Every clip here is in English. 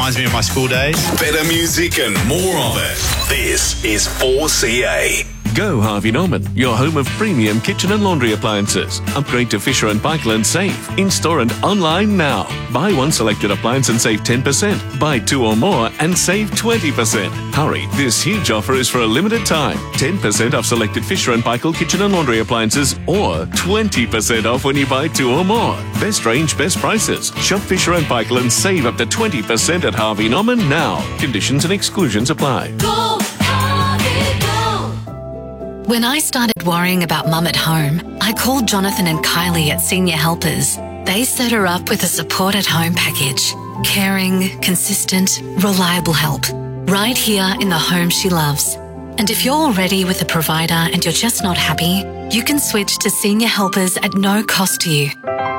Reminds me of my school days. Better music and more of it. This is 4CA. Go Harvey Norman, your home of premium kitchen and laundry appliances. Upgrade to Fisher & Paykel and save. In-store and online now. Buy one selected appliance and save 10%. Buy two or more and save 20%. Hurry, this huge offer is for a limited time. 10% off selected Fisher & Paykel kitchen and laundry appliances or 20% off when you buy two or more. Best range, best prices. Shop Fisher & Paykel and save up to 20% at Harvey Norman now. Conditions and exclusions apply. Go, Harvey, go. When I started worrying about Mum at home, I called Jonathan and Kylie at Senior Helpers. They set her up with a support at home package. Caring, consistent, reliable help. Right here in the home she loves. And if you're already with a provider and you're just not happy, you can switch to Senior Helpers at no cost to you.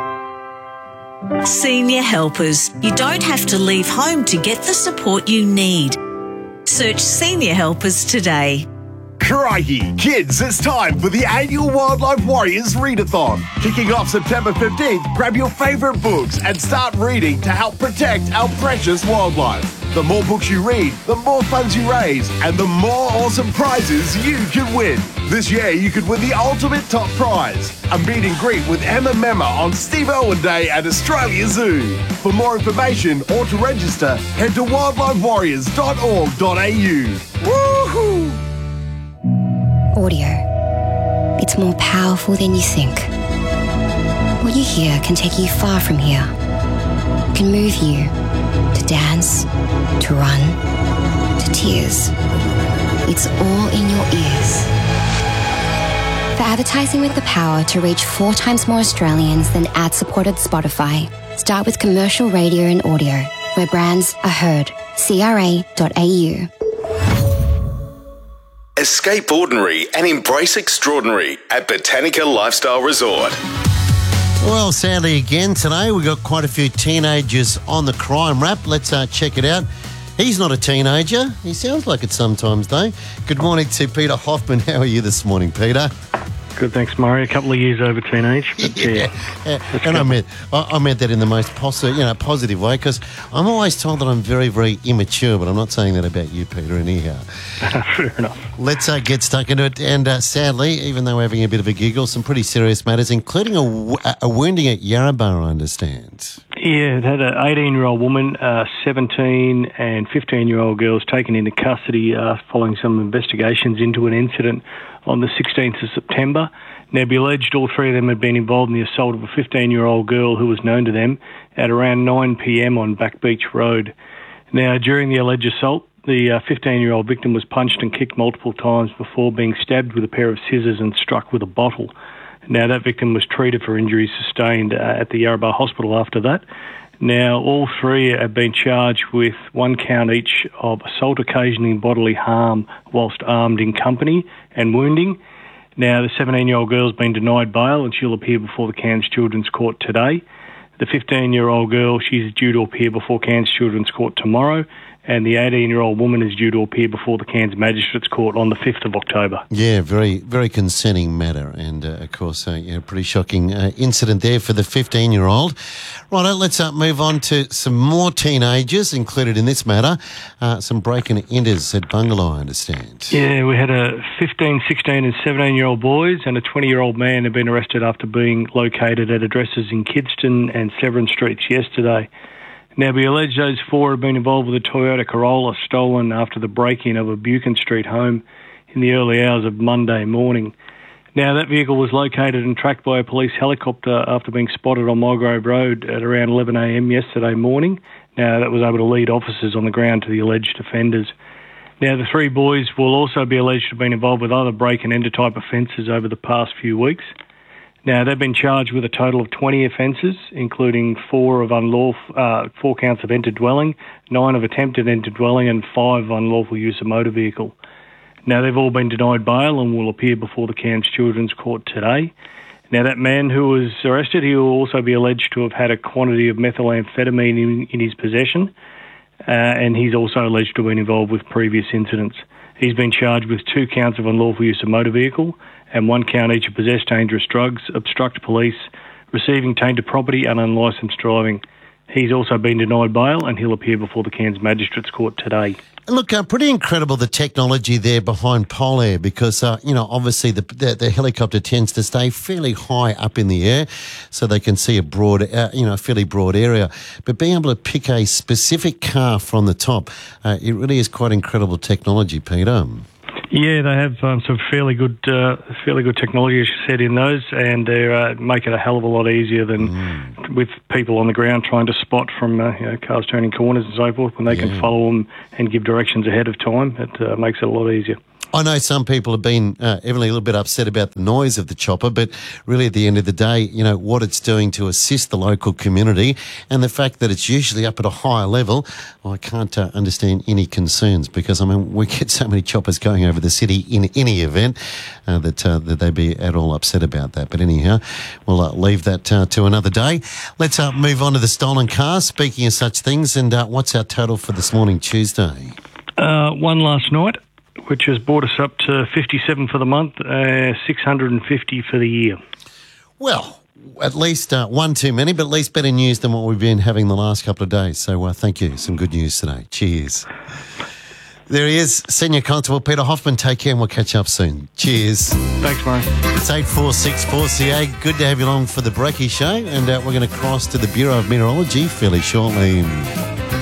Senior Helpers. You don't have to leave home to get the support you need. Search Senior Helpers today. Crikey! Kids, it's time for the annual Wildlife Warriors Readathon. Kicking off September 15th, grab your favourite books and start reading to help protect our precious wildlife. The more books you read, the more funds you raise, and the more awesome prizes you can win. This year, you could win the ultimate top prize, a meet and greet with Emma Memma on Steve Irwin Day at Australia Zoo. For more information or to register, head to wildlifewarriors.org.au. Woohoo! Audio. It's more powerful than you think. What you hear can take you far from here. It can move you to dance, to run, to tears. It's all in your ears. For advertising with the power to reach 4 times more Australians than ad-supported Spotify, start with commercial radio and audio, where brands are heard. CRA.au. Escape ordinary and embrace extraordinary at Botanica Lifestyle Resort. Well, sadly again today, we've got quite a few teenagers on the crime rap. Let's check it out. He's not a teenager. He sounds like it sometimes, though. Good morning to Peter Hoffman. How are you this morning, Peter? Good, thanks, Murray. A couple of years over teenage. But and I meant that in the most positive way, because I'm always told that I'm very, very immature, but I'm not saying that about you, Peter, anyhow. Fair enough. Let's get stuck into it. And sadly, even though we're having a bit of a giggle, some pretty serious matters, including a wounding at Yarrabah, I understand. Yeah, it had an 18-year-old woman, 17 and 15-year-old girls taken into custody following some investigations into an incident on the 16th of September. Now, be alleged all three of them had been involved in the assault of a 15-year-old girl who was known to them at around 9 p.m. on Back Beach Road. Now, during the alleged assault, the 15-year-old victim was punched and kicked multiple times before being stabbed with a pair of scissors and struck with a bottle. Now, that victim was treated for injuries sustained at the Yarrabah Hospital after that. Now, all three have been charged with 1 count each of assault occasioning bodily harm whilst armed in company and wounding. Now, the 17-year-old girl has been denied bail and she'll appear before the Cairns Children's Court today. The 15-year-old girl, she's due to appear before Cairns Children's Court tomorrow, and the 18-year-old woman is due to appear before the Cairns Magistrates Court on the 5th of October. Yeah, very, very concerning matter, and of course, pretty shocking incident there for the 15-year-old. Righto, let's move on to some more teenagers included in this matter. Some break-and-enters at Bungalow, I understand. Yeah, we had a 15, 16 and 17-year-old boys and a 20-year-old man have been arrested after being located at addresses in Kidston and Severn Streets yesterday. Now, we allege those 4 have been involved with a Toyota Corolla stolen after the break-in of a Buchan Street home in the early hours of Monday morning. Now, that vehicle was located and tracked by a police helicopter after being spotted on Mulgrove Road at around 11 a.m. yesterday morning. Now, that was able to lead officers on the ground to the alleged offenders. Now, the 3 boys will also be alleged to have been involved with other break-and-enter type offences over the past few weeks. Now, they've been charged with a total of 20 offences, including 4 counts of entered dwelling, 9 of attempted entered dwelling, and 5 unlawful use of motor vehicle. Now, they've all been denied bail and will appear before the Cairns Children's Court today. Now, that man who was arrested, he will also be alleged to have had a quantity of methamphetamine in his possession, and he's also alleged to have been involved with previous incidents. He's been charged with 2 counts of unlawful use of motor vehicle and 1 count each of possess dangerous drugs, obstruct police, receiving tainted property and unlicensed driving. He's also been denied bail and he'll appear before the Cairns Magistrates Court today. Look, pretty incredible the technology there behind Polair because, obviously the helicopter tends to stay fairly high up in the air so they can see a broad, fairly broad area. But being able to pick a specific car from the top, it really is quite incredible technology, Peter. Yeah, they have some fairly good technology, as you said, in those, and they make it a hell of a lot easier than with people on the ground trying to spot from cars turning corners and so forth. When they can follow them and give directions ahead of time, it makes it a lot easier. I know some people have been even a little bit upset about the noise of the chopper, but really at the end of the day, what it's doing to assist the local community and the fact that it's usually up at a higher level, I can't understand any concerns because, we get so many choppers going over the city in any event that they'd be at all upset about that. But anyhow, we'll leave that to another day. Let's move on to the stolen cars. Speaking of such things, and what's our total for this morning, Tuesday? One last night, which has brought us up to 57 for the month, 650 for the year. Well, at least one too many, but at least better news than what we've been having the last couple of days. So thank you. Some good news today. Cheers. There he is, Senior Constable Peter Hoffman. Take care and we'll catch up soon. Cheers. Thanks, Murray. It's 846-4CA. Good to have you along for the Brekkie Show, and we're going to cross to the Bureau of Meteorology fairly shortly.